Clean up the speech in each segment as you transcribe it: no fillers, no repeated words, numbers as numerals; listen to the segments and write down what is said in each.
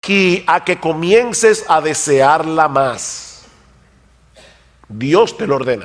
aquí a que comiences a desearla más. Dios te lo ordena.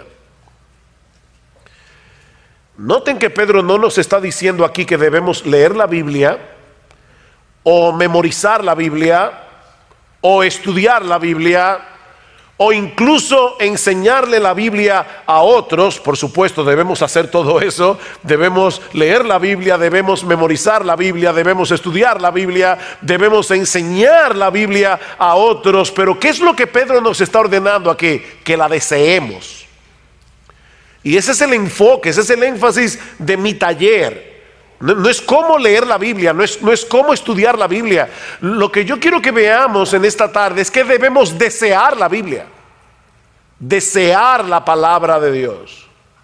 Noten que Pedro no nos está diciendo aquí que debemos leer la Biblia o memorizar la Biblia o estudiar la Biblia o incluso enseñarle la Biblia a otros. Por supuesto, debemos hacer todo eso. Debemos leer la Biblia, debemos memorizar la Biblia, debemos estudiar la Biblia, debemos enseñar la Biblia a otros. Pero ¿qué es lo que Pedro nos está ordenando aquí? Que la deseemos. Y ese es el enfoque, ese es el énfasis de mi taller. No es cómo leer la Biblia, no es cómo estudiar la Biblia. Lo que yo quiero que veamos en esta tarde es que debemos desear la Biblia, desear la palabra de Dios.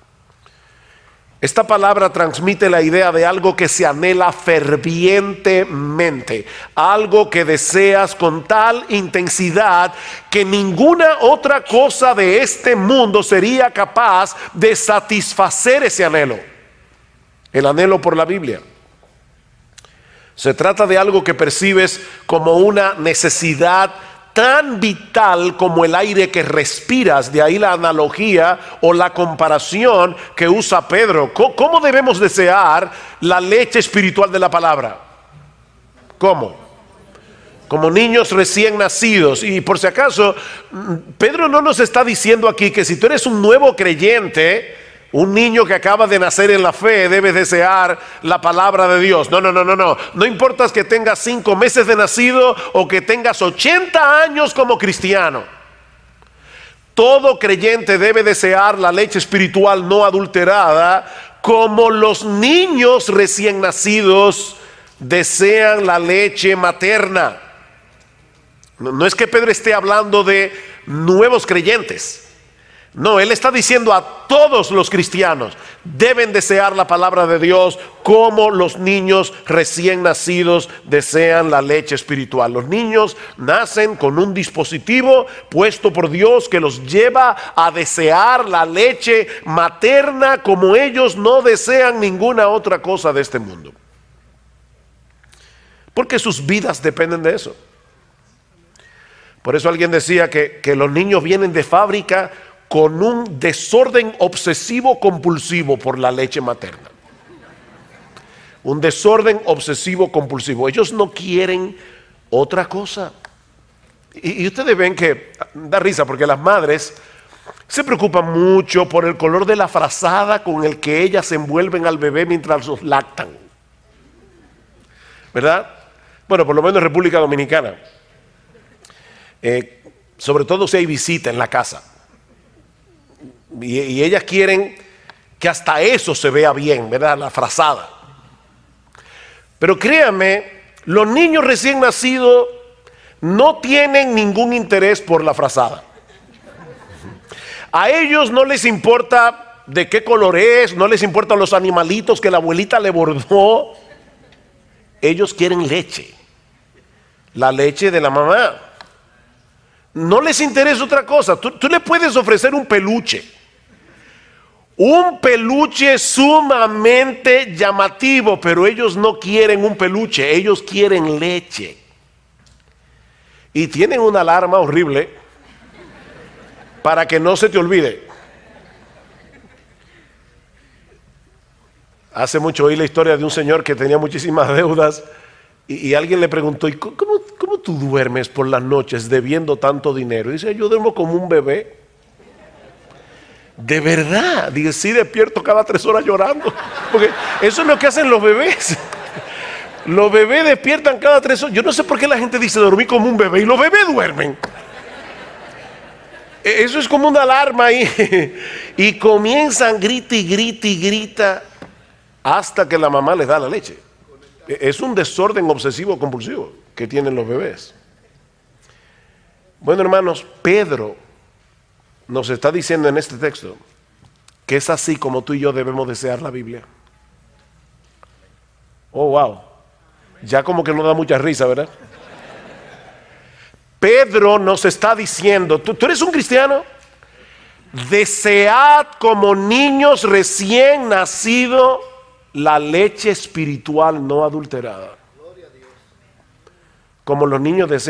Esta palabra transmite la idea de algo que se anhela fervientemente, algo que deseas con tal intensidad que ninguna otra cosa de este mundo sería capaz de satisfacer ese anhelo, el anhelo por la Biblia. Se trata de algo que percibes como una necesidad tan vital como el aire que respiras. De ahí la analogía o la comparación que usa Pedro. ¿Cómo debemos desear la leche espiritual de la palabra? ¿Cómo? Como niños recién nacidos. Y por si acaso, Pedro no nos está diciendo aquí que si tú eres un nuevo creyente, un niño que acaba de nacer en la fe, debe desear la palabra de Dios. No. No importa que tengas 5 meses de nacido o que tengas 80 años como cristiano. Todo creyente debe desear la leche espiritual no adulterada, como los niños recién nacidos desean la leche materna. No es que Pedro esté hablando de nuevos creyentes. No, él está diciendo a todos los cristianos deben desear la palabra de Dios como los niños recién nacidos desean la leche espiritual. Los niños nacen con un dispositivo puesto por Dios que los lleva a desear la leche materna como ellos no desean ninguna otra cosa de este mundo. Porque sus vidas dependen de eso. Por eso alguien decía que los niños vienen de fábrica con un desorden obsesivo compulsivo por la leche materna. Un desorden obsesivo compulsivo. Ellos no quieren otra cosa. Y ustedes ven que da risa porque las madres se preocupan mucho por el color de la frazada con el que ellas envuelven al bebé mientras los lactan. ¿Verdad? Bueno, por lo menos en República Dominicana. Sobre todo si hay visita en la casa. Y ellas quieren que hasta eso se vea bien, ¿verdad? La frazada. Pero créanme, los niños recién nacidos no tienen ningún interés por la frazada. A ellos no les importa de qué color es, no les importan los animalitos que la abuelita le bordó. Ellos quieren leche, la leche de la mamá. No les interesa otra cosa. Tú le puedes ofrecer un peluche sumamente llamativo, pero ellos no quieren un peluche, ellos quieren leche. Y tienen una alarma horrible para que no se te olvide. Hace mucho oí la historia de un señor que tenía muchísimas deudas y alguien le preguntó: ¿y cómo tú duermes por las noches debiendo tanto dinero? Y dice: yo duermo como un bebé. De verdad, dice: sí, despierto cada 3 horas llorando, porque eso es lo que hacen los bebés. Los bebés despiertan cada 3 horas. Yo no sé por qué la gente dice dormir como un bebé, y los bebés duermen. Eso es como una alarma ahí. Y comienzan grita hasta que la mamá les da la leche. Es un desorden obsesivo compulsivo que tienen los bebés. Bueno, hermanos, Pedro nos está diciendo en este texto que es así como tú y yo debemos desear la Biblia. Oh, wow. Ya como que no da mucha risa, ¿verdad? Pedro nos está diciendo: ¿tú eres un cristiano? Desead como niños recién nacidos la leche espiritual no adulterada. Como los niños desean